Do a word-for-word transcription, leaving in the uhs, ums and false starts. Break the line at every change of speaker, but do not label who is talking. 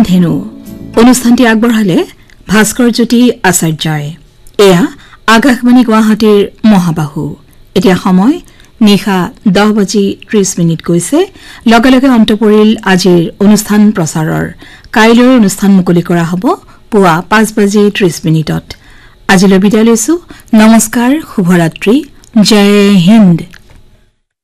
ধেনু অনুষ্ঠানটি আগবঢ়ালে ভাস্কৰ জ্যোতি আচাৰ্যই। এয়া আকাশবাণী গুৱাহাটীৰ মহাবাহু। এতিয়া সময় নিশা দহ বাজি ত্ৰিশ মিনিট গৈছে। লগে লগে অন্ত পৰিল আজিৰ অনুষ্ঠান প্ৰচাৰৰ। কাইলৈৰ অনুষ্ঠান মুকলি কৰা হ'ব পুৱা পাঁচ বাজি ত্ৰিশ মিনিটত। আজিলৈ বিদায় লৈছো। নমস্কাৰ, শুভৰাত্ৰি, জয় হিন্দ।